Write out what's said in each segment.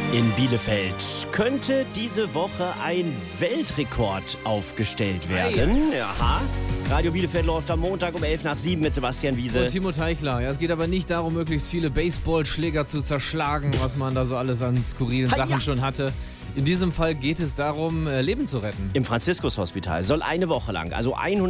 In Bielefeld könnte diese Woche ein Weltrekord aufgestellt werden. Aha. Radio Bielefeld läuft am Montag um 6:11 mit Sebastian Wiese. Und Timo Teichler. Ja, es geht aber nicht darum, möglichst viele Baseballschläger zu zerschlagen, was man da so alles an skurrilen Sachen schon hatte. In diesem Fall geht es darum, Leben zu retten. Im Franziskus-Hospital soll eine Woche lang, also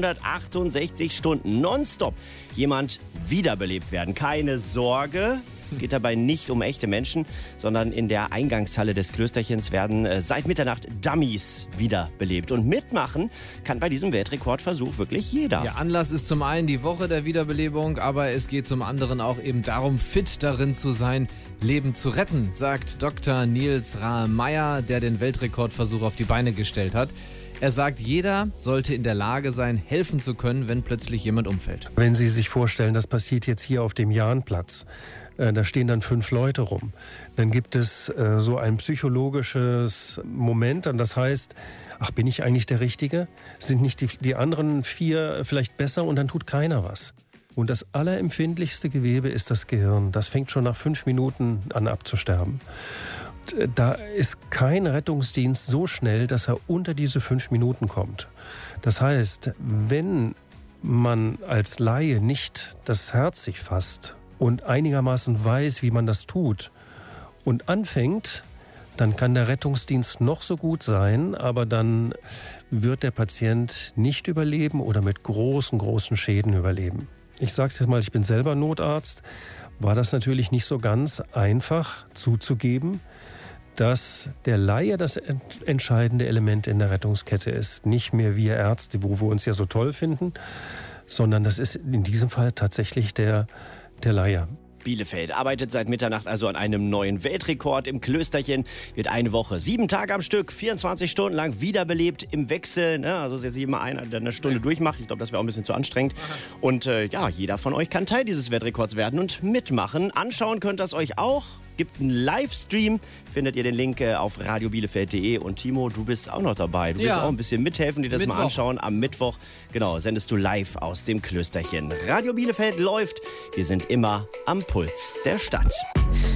168 Stunden nonstop, jemand wiederbelebt werden. Keine Sorge. Geht dabei nicht um echte Menschen, sondern in der Eingangshalle des Klösterchens werden seit Mitternacht Dummies wiederbelebt. Und mitmachen kann bei diesem Weltrekordversuch wirklich jeder. Der Anlass ist zum einen die Woche der Wiederbelebung, aber es geht zum anderen auch eben darum, fit darin zu sein, Leben zu retten, sagt Dr. Nils Rahe-Meyer, der den Weltrekordversuch auf die Beine gestellt hat. Er sagt, jeder sollte in der Lage sein, helfen zu können, wenn plötzlich jemand umfällt. Wenn Sie sich vorstellen, das passiert jetzt hier auf dem Jahnplatz, da stehen dann 5 Leute rum, dann gibt es so ein psychologisches Moment, und das heißt, ach, bin ich eigentlich der Richtige? Sind nicht die anderen 4 vielleicht besser, und dann tut keiner was? Und das allerempfindlichste Gewebe ist das Gehirn. Das fängt schon nach 5 Minuten an abzusterben. Da ist kein Rettungsdienst so schnell, dass er unter diese 5 Minuten kommt. Das heißt, wenn man als Laie nicht das Herz sich fasst und einigermaßen weiß, wie man das tut und anfängt, dann kann der Rettungsdienst noch so gut sein, aber dann wird der Patient nicht überleben oder mit großen Schäden überleben. Ich sage es jetzt mal, ich bin selber Notarzt, war das natürlich nicht so ganz einfach zuzugeben, dass der Laie das entscheidende Element in der Rettungskette ist. Nicht mehr wir Ärzte, wo wir uns ja so toll finden, sondern das ist in diesem Fall tatsächlich der Laie. Bielefeld arbeitet seit Mitternacht also an einem neuen Weltrekord. Im Klösterchen wird eine Woche 7 Tage am Stück, 24 Stunden lang wiederbelebt im Wechsel. Ne? Also ist jetzt nicht immer einer, der eine Stunde durchmacht. Ich glaube, das wäre auch ein bisschen zu anstrengend. Und ja, jeder von euch kann Teil dieses Weltrekords werden und mitmachen. Anschauen könnt ihr es euch auch. Gibt einen Livestream, findet ihr den Link auf radiobielefeld.de. Und Timo, du bist auch noch dabei. Du willst auch ein bisschen mithelfen, dir das mal anschauen. Am Mittwoch, genau, sendest du live aus dem Klösterchen. Radio Bielefeld läuft. Wir sind immer am Puls der Stadt.